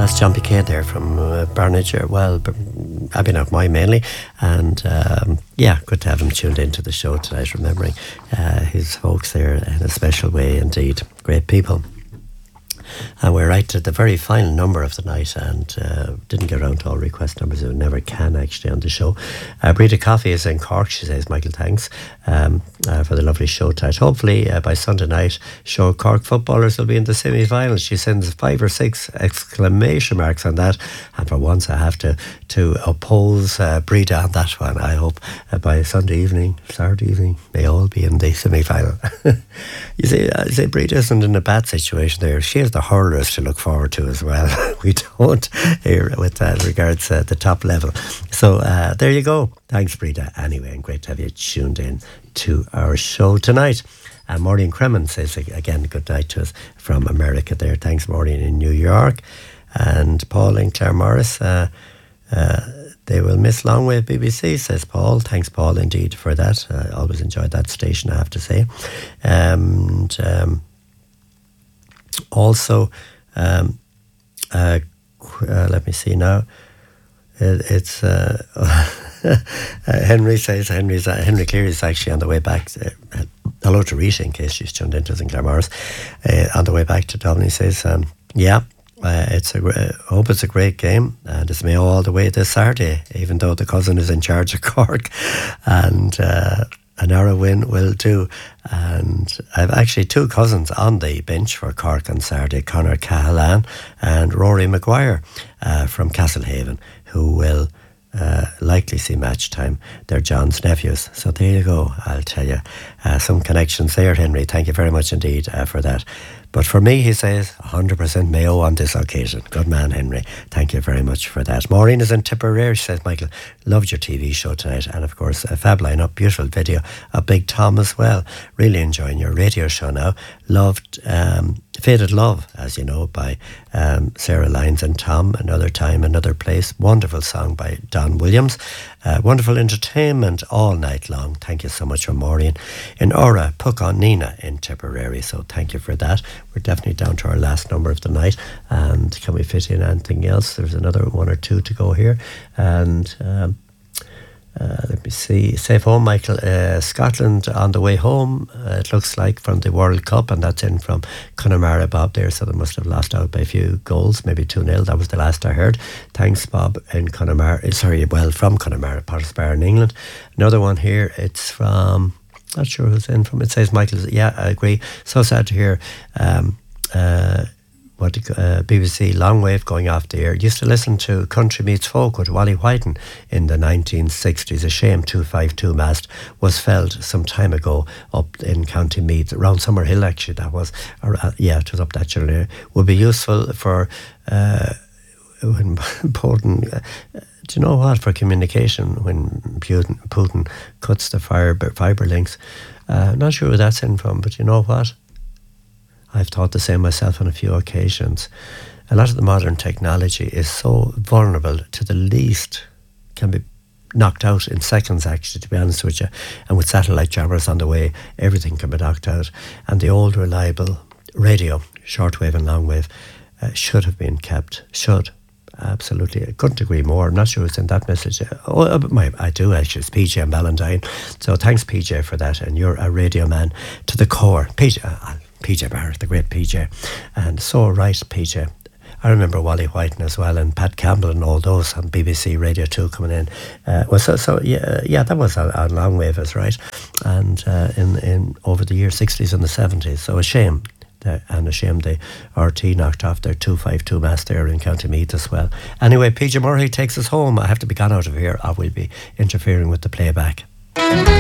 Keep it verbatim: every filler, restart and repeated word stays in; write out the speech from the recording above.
that's John Piquet there from uh, Barnager. Well, Abbeynaugh mainly. And um, yeah, good to have him tuned into the show tonight, remembering uh, his folks there in a special way indeed. Great people. And we're right at the very final number of the night, and uh, didn't get around to all request numbers. We never can actually on the show. Uh, Breda Coffee is in Cork, she says. Michael, thanks um, uh, for the lovely show tonight. Hopefully uh, by Sunday night, sure, Cork footballers will be in the semi-finals. She sends five or six exclamation marks on that, and for once I have to to oppose uh, Breda on that one. I hope uh, by Sunday evening, Saturday evening, they all be in the semi-final. You see, I say Breda isn't in a bad situation there. She has the hurlers to look forward to as well. We don't here with uh, regards to uh, the top level. So uh, there you go. Thanks, Breda. Anyway, and great to have you tuned in to our show tonight. Uh, Maureen Kremen says again, good night to us from America there. Thanks, Maureen in New York. And Paul and Claire Morris, uh, uh, they will miss Longwave B B C, says Paul. Thanks, Paul, indeed, for that. I always enjoyed that station, I have to say. And um, also, um, uh, uh, let me see now. It, it's uh, uh, Henry says Henry's uh, Henry Cleary is actually on the way back. Uh, hello to Rita, in case she's tuned into Sinclair Morris. Uh, on the way back to Dublin, he says, um, "Yeah, uh, it's a. I hope it's a great game, and it's Mayo all the way this Saturday. Even though the cousin is in charge of Cork, and." Uh, An Arrow win will do. And I've actually two cousins on the bench for Cork on Saturday, Conor Cahalan and Rory Maguire uh, from Castlehaven, who will uh, likely see match time. They're John's nephews. So there you go, I'll tell you. Uh, some connections there, Henry. Thank you very much indeed uh, for that. But for me, he says, one hundred percent Mayo on this occasion. Good man, Henry. Thank you very much for that. Maureen is in Tipperary, she says, Michael, loved your T V show tonight. And of course, a fab line-up, beautiful video of Big Tom as well. Really enjoying your radio show now. Loved um, Faded Love, as you know, by um, Sarah Lyons and Tom. Another Time, Another Place. Wonderful song by Don Williams. Uh, wonderful entertainment all night long. Thank you so much for Maureen. In Ora, Puck on Nina in Tipperary. So thank you for that. We're definitely down to our last number of the night. And can we fit in anything else? There's another one or two to go here. And um, uh, let me see. Safe home, Michael. Uh, Scotland on the way home, uh, it looks like, from the World Cup. And that's in from Connemara, Bob there. So they must have lost out by a few goals, maybe two nil. That was the last I heard. Thanks, Bob, in Connemara. Sorry, well, from Connemara, Pottersbar in England. Another one here. It's from... Not sure who's in from. It says Michael. Yeah, I agree. So sad to hear um, uh, what uh, B B C Longwave going off the air. Used to listen to Country Meets Folk with Wally Whiten in the nineteen sixties. A shame two fifty-two mast was felled some time ago up in County Meath, around Summerhill actually. That was, or, uh, yeah, it was up that general area. Would be useful for uh, when Putin. Uh, Do you know what? For communication, when Putin, Putin cuts the fiber, fiber links, uh, not sure where that's in from, but you know what? I've thought the same myself on a few occasions. A lot of the modern technology is so vulnerable to the least, can be knocked out in seconds, actually, to be honest with you. And with satellite jammers on the way, everything can be knocked out. And the old reliable radio, shortwave and longwave, uh, should have been kept. Should. Absolutely. I couldn't agree more. I'm not sure what's in that message. Oh, my, I do actually. It's P J and Ballantyne. So thanks, P J, for that. And you're a radio man to the core. P J, uh, P J Barrett, the great P J. And so right, P J. I remember Wally Whiten as well, and Pat Campbell and all those on B B C Radio two coming in. Uh, well, so, so yeah, yeah, that was on, on Longwave, is right. And uh, in, in over the years sixties and the seventies. So a shame. Uh, and a shame the R T knocked off their two fifty-two mast there in County Meath as well. Anyway, P J Murray takes us home. I have to be gone out of here. I will be interfering with the playback.